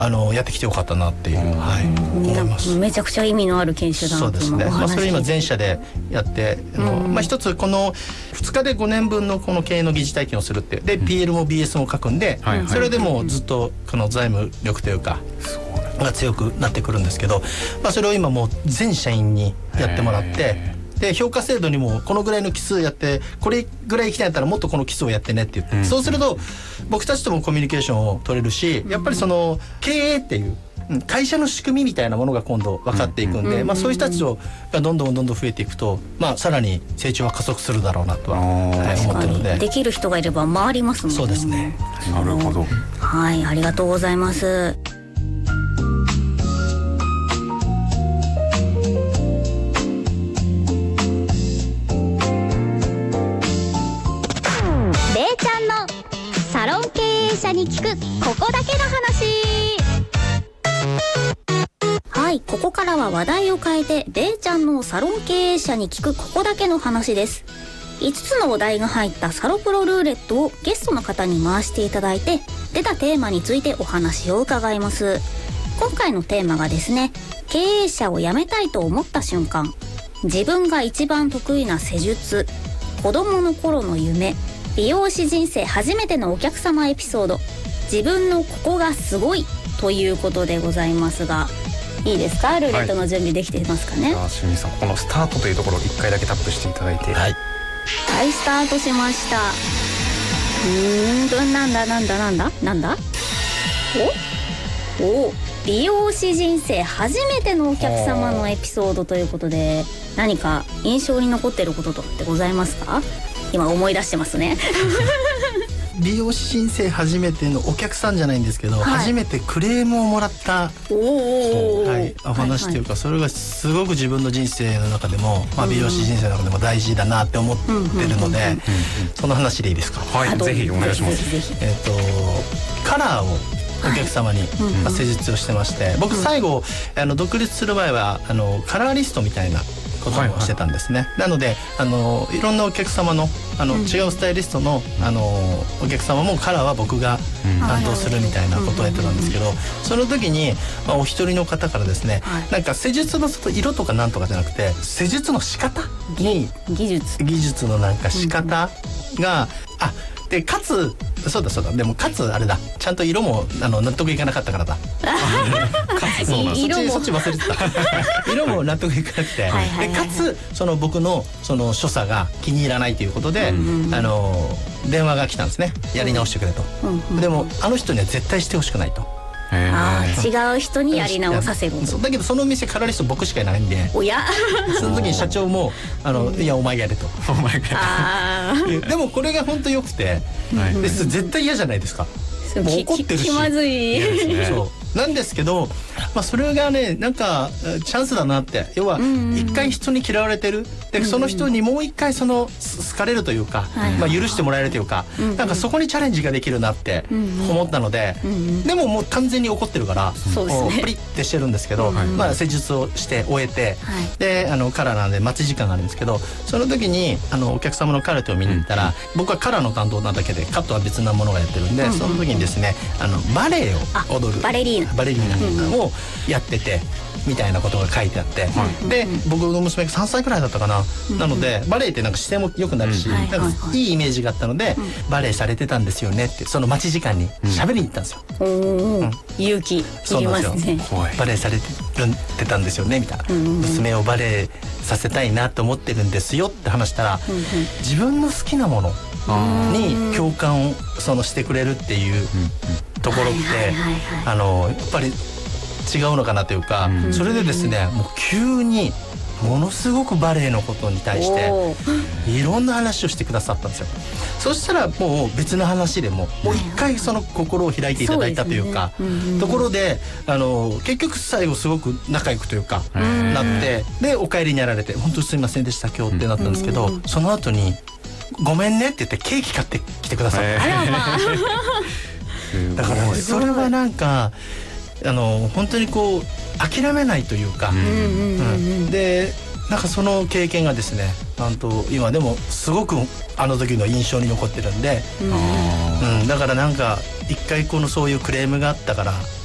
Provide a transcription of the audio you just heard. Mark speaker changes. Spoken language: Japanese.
Speaker 1: やってきてよかったなっていう、思います。
Speaker 2: めちゃくちゃ意味のある研修だなというのをお話しして、
Speaker 1: それ今全社でやって、一つこの2日で5年分のこの経営の疑似体験をするってで PL も BS も書くんで、それでもずっとこの財務力というかが強くなってくるんですけど、それを今もう全社員にやってもらって、で評価制度にもこのぐらいの奇数やってこれぐらい行きたいんだったらもっとこの奇数をやってねって言って、そうすると僕たちともコミュニケーションを取れるし、やっぱりその経営っていう会社の仕組みみたいなものが今度分かっていくんで、そういう人たちがどんどん増えていくと、さらに成長は加速するだろうなとは、思ってるので、
Speaker 2: できる人がいれば回りますもんね。
Speaker 1: そうですね。
Speaker 3: なるほど。
Speaker 2: はい、ありがとうございます。
Speaker 4: サロン経営者に聞くここだけの話。
Speaker 2: はい、ここからは話題を変えてれいちゃんのサロン経営者に聞くここだけの話です。5つのお題が入ったサロプロルーレットをゲストの方に回していただいて、出たテーマについてお話を伺います。今回のテーマがですね、経営者を辞めたいと思った瞬間、自分が一番得意な施術、子供の頃の夢、美容師人生初めてのお客様エピソード、自分のここがすごいということでございますが、いいですか？ルーレットの準備できていますかね？
Speaker 3: 清水さん、このスタートというところを1回だけタップしていただいて、はい、
Speaker 2: スタートしました。なんだお美容師人生初めてのお客様のエピソードということで、何か印象に残っていることとってございますか？今思い出してますね。
Speaker 1: 美容師人生初めてのお客さんじゃないんですけど、初めてクレームをもらったお話というか、それがすごく自分の人生の中でも、美容師人生の中でも大事だなって思ってるので、その話でいいですか？
Speaker 3: はい、ぜひお願いします。
Speaker 1: カラーをお客様に施術をしてまして、僕最後独立する前はカラーリストみたいなことをしてたんですね。なのでいろんなお客様の違うスタイリストのお客様もカラーは僕が担当するみたいなことをやってたんですけど、その時にお一人の方からですね、なんか施術の色とかなんとかじゃなくて、施術の仕方に技術のなんか仕方がでかつそうだでもかつあれだ、ちゃんと色も納得いかなかったからだ。そっち忘れてた。色も納得いかなくて、でかつ僕の所作が気に入らないということで、電話が来たんですね。やり直してくれと。でもあの人には絶対してほしくないと。
Speaker 2: 違う人にやり直させる。
Speaker 1: だけどその店カラーリスト僕しかいないんで、その時に社長もいやお前やれと。でもこれが本当良くて、絶対嫌じゃないですか。もう怒ってるし
Speaker 2: 気まずい。
Speaker 1: そうなんですけど、それがね、なんかチャンスだなって。要は一回人に嫌われてる、でその人にもう一回好かれるというか、許してもらえるというか、なんかそこにチャレンジができるなって思ったので、でももう完全に怒ってるからプリッてしてるんですけど、施術をして終えて、でカラーなんで待ち時間があるんですけど、その時にお客様のカラーを見に行ったら、僕はカラーの担当なだけでカットは別なものがやってるんで、その時にですねバレエを踊るバレリーナをやっててみたいなことが書いてあって、で僕の娘が3歳くらいだったかな、なのでバレエってなんか姿勢も良くなるし、なんかいいイメージがあったので、バレエされてたんですよねってその待ち時間に喋りに行ったんですよ。
Speaker 2: 勇気いりますね。
Speaker 1: バレエされてたんですよねみたいな、娘をバレエさせたいなと思ってるんですよって話したら、自分の好きなものに共感をしてくれるっていうところってやっぱり違うのかなというか、それでですね、もう急にものすごくバレエのことに対していろんな話をしてくださったんですよ。そしたらもう別の話でもう一回心を開いていただいたというか、ところで結局最後すごく仲良くというかなって、でお帰りになられて本当にすいませんでした今日ってなったんですけど、その後にごめんねって言ってケーキ買ってきてくださった。だからそれはなんか本当にこう諦めないというか、でなんかその経験がですね、なんと今でもすごくあの時の印象に残ってるんで、だからなんか一回そういうクレームがあったから